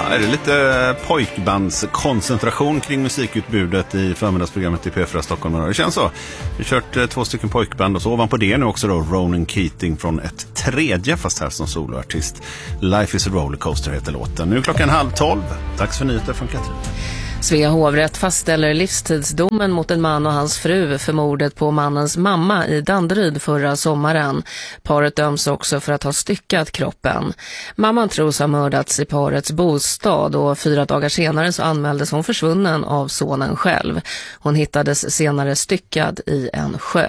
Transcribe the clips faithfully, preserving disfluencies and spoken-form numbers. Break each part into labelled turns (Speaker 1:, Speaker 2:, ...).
Speaker 1: Är det lite pojkbandskoncentration kring musikutbudet i förmiddagsprogrammet i P fyra Stockholm? Det känns så. Vi har kört två stycken pojkband och så ovanpå det nu också då Ronan Keating från ett tredje, fast här som soloartist. Life is a rollercoaster heter låten. Nu är klockan halv tolv. Dags för nyheter från Katrin.
Speaker 2: Svea hovrätt fastställer livstidsdomen mot en man och hans fru för mordet på mannens mamma i Danderyd förra sommaren. Paret döms också för att ha styckat kroppen. Mamman tros ha mördats i parets bostad och fyra dagar senare så anmäldes hon försvunnen av sonen själv. Hon hittades senare styckad i en sjö.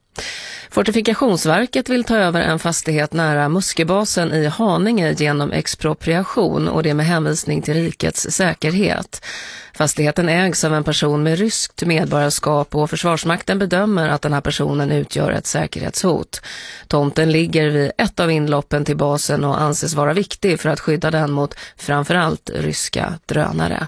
Speaker 2: Fortifikationsverket vill ta över en fastighet nära Muskebasen i Haninge genom expropriation och det med hänvisning till rikets säkerhet. Fastigheten ägs av en person med ryskt medborgarskap och Försvarsmakten bedömer att den här personen utgör ett säkerhetshot. Tomten ligger vid ett av inloppen till basen och anses vara viktig för att skydda den mot framförallt ryska drönare.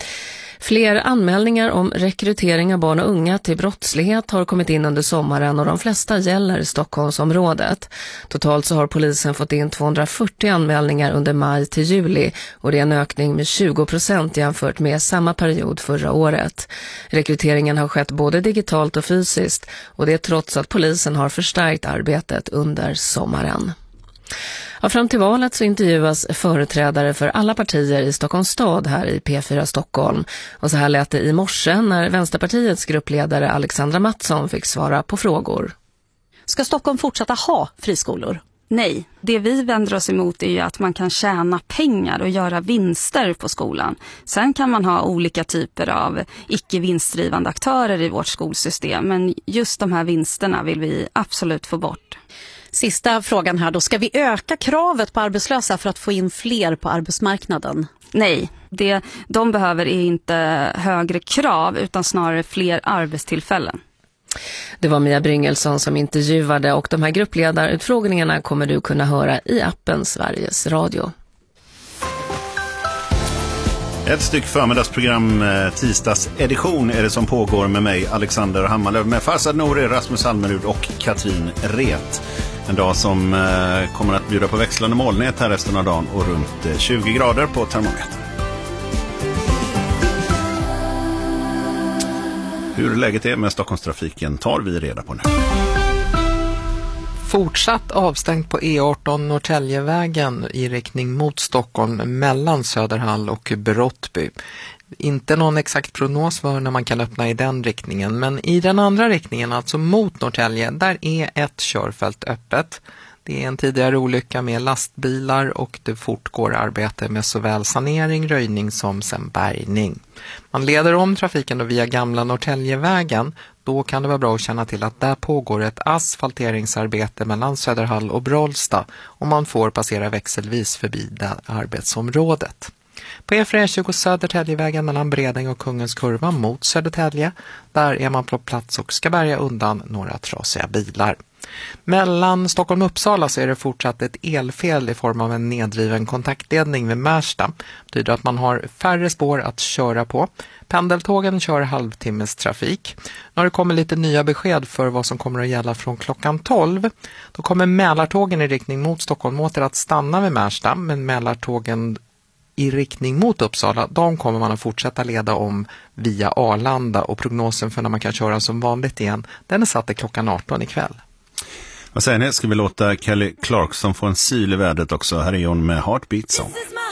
Speaker 2: Fler anmälningar om rekrytering av barn och unga till brottslighet har kommit in under sommaren och de flesta gäller Stockholmsområdet. Totalt så har polisen fått in tvåhundrafyrtio anmälningar under maj till juli och det är en ökning med tjugo procent jämfört med samma period förra året. Rekryteringen har skett både digitalt och fysiskt och det är trots att polisen har förstärkt arbetet under sommaren. Ja, fram till valet så intervjuas företrädare för alla partier i Stockholms stad här i P fyra Stockholm. Och så här lät det i morse när Vänsterpartiets gruppledare Alexandra Mattsson fick svara på frågor.
Speaker 3: Ska Stockholm fortsätta ha friskolor?
Speaker 4: Nej, det vi vänder oss emot är ju att man kan tjäna pengar och göra vinster på skolan. Sen kan man ha olika typer av icke-vinstdrivande aktörer i vårt skolsystem, men just de här vinsterna vill vi absolut få bort.
Speaker 3: Sista frågan här då. Ska vi öka kravet på arbetslösa för att få in fler på arbetsmarknaden?
Speaker 4: Nej, det de behöver är inte högre krav utan snarare fler arbetstillfällen.
Speaker 2: Det var Mia Bryngelsson som intervjuade och de här gruppledarutfrågningarna kommer du kunna höra i appen Sveriges Radio.
Speaker 1: Ett styck förmiddagsprogram, tisdags edition är det som pågår med mig Alexander Hammarlöv, med Farsad Nouri, Rasmus Almerud och Katrin Ret. En dag som eh, kommer att bjuda på växlande molnighet här resten av dagen och runt eh, tjugo grader på termometern. Hur läget är med Stockholmstrafiken tar vi reda på nu.
Speaker 5: Fortsatt avstängt på E arton Norrtäljevägen i riktning mot Stockholm mellan Söderhall och Brottby. Inte någon exakt prognos för när man kan öppna i den riktningen, men i den andra riktningen, alltså mot Norrtälje, där är ett körfält öppet. Det är en tidigare olycka med lastbilar och det fortgår arbete med såväl sanering, röjning som sen bärgning. Man leder om trafiken då via gamla Norrtäljevägen. Då kan det vara bra att känna till att där pågår ett asfalteringsarbete mellan Söderhall och Brolsta och man får passera växelvis förbi det arbetsområdet. På E fyra tjugo Södertäljevägen mellan Bredäng och Kungens kurva mot Södertälje, där är man på plats och ska bärga undan några trasiga bilar. Mellan Stockholm och Uppsala så är det fortsatt ett elfel i form av en nedriven kontaktledning vid Märsta. Det betyder att man har färre spår att köra på. Pendeltågen kör halvtimmes trafik. Nu har det kommit lite nya besked för vad som kommer att gälla från klockan tolv. Då kommer Mälartågen i riktning mot Stockholm åter att stanna vid Märsta, men Mälartågen i riktning mot Uppsala, de kommer man att fortsätta leda om via Arlanda och prognosen för när man kan köra som vanligt igen, den är satt till klockan arton ikväll.
Speaker 1: Vad säger ni? Ska vi låta Kelly Clarkson få en syl i vädret också? Här är hon med Heartbeat Song.